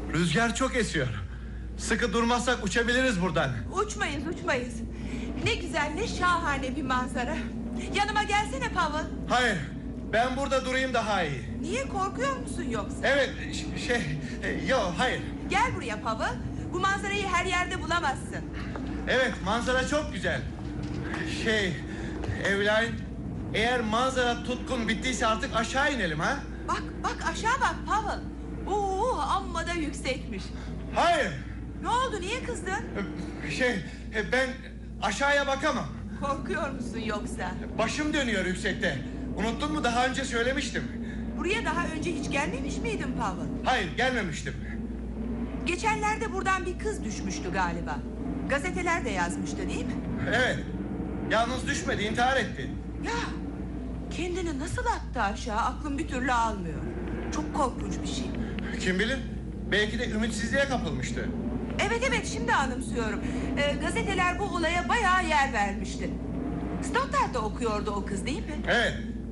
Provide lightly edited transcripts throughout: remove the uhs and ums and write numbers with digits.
Rüzgar çok esiyor. Sıkı durmazsak uçabiliriz buradan. Uçmayız. Ne güzel, ne şahane bir manzara. Yanıma gelsene Pavel. Hayır, ben burada durayım daha iyi. Niye, korkuyor musun yoksa? Evet, yok, hayır. Gel buraya Pavel. Bu manzarayı her yerde bulamazsın. Evet, manzara çok güzel. Evelyn, eğer manzara tutkun bittiyse artık aşağı inelim ha? Bak aşağı bak Pavel. Amma da yüksekmiş. Hayır. Ne oldu, niye kızdın? Ben aşağıya bakamam. Korkuyor musun yoksa? Başım dönüyor yüksekte. Unuttun mu, daha önce söylemiştim. Buraya daha önce hiç gelmemiş miydin Pavel? Hayır, gelmemiştim. Geçenlerde buradan bir kız düşmüştü galiba. Gazeteler de yazmıştı değil mi? Evet. Yalnız düşmedi, intihar etti. Ya, kendini nasıl attı aşağı, aklım bir türlü almıyor. Çok korkunç bir şey. Kim bilir, belki de ümitsizliğe kapılmıştı. Evet, şimdi anımsıyorum. Gazeteler bu olaya bayağı yer vermişti. Stuttgart'ta okuyordu o kız değil mi? Evet.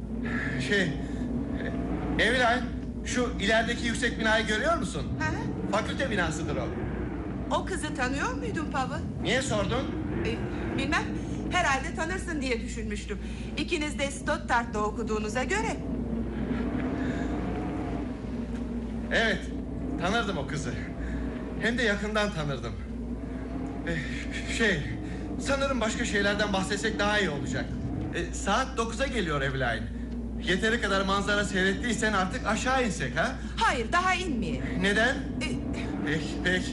Evelyn, şu ilerideki yüksek binayı görüyor musun? Hı? Fakülte binasıdır o. O kızı tanıyor muydun Pavel? Niye sordun? Bilmem. Herhalde tanırsın diye düşünmüştüm. İkiniz de Stuttgart'ta okuduğunuza göre. Evet, tanırdım o kızı. Hem de yakından tanırdım. Sanırım başka şeylerden bahsetsek daha iyi olacak. Saat 9'a geliyor Evelyn. Yeteri kadar manzara seyrettiysen artık aşağı insek ha? Hayır, daha inmeyelim. Neden? Peki.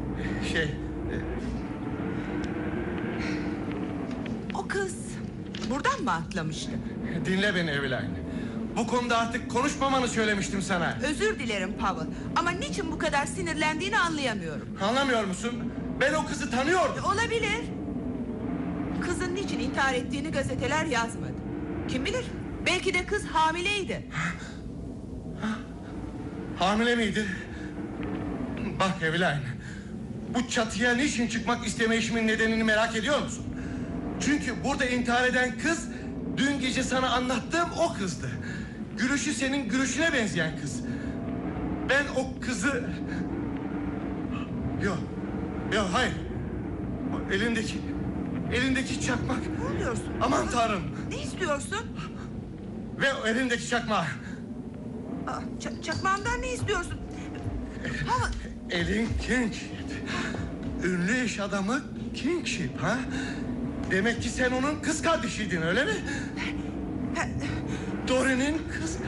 O kız buradan mı atlamıştı? Dinle beni Evelyn. Bu konuda artık konuşmamanı söylemiştim sana. Özür dilerim Pavel. Ama niçin bu kadar sinirlendiğini anlayamıyorum. Anlamıyor musun? Ben o kızı tanıyordum. Olabilir. Kızın niçin intihar ettiğini gazeteler yazmadı. Kim bilir? Belki de kız hamileydi. Hamile miydi? Bak Evelyn, bu çatıya niçin çıkmak istemeyişimin nedenini merak ediyor musun? Çünkü burada intihar eden kız dün gece sana anlattığım o kızdı. Gülüşü senin gülüşüne benzeyen kız. Ben o kızı... Yok, hayır. O elindeki çakmak. Ne oluyorsun? Aman Tanrım. Ne istiyorsun? Ve o elindeki çakmağı. Çakmağımdan ne istiyorsun? Pavel. Elin Kingship. Ünlü iş adamı Kingship ha? Demek ki sen onun kız kardeşiydin, öyle mi? Dory'nin kız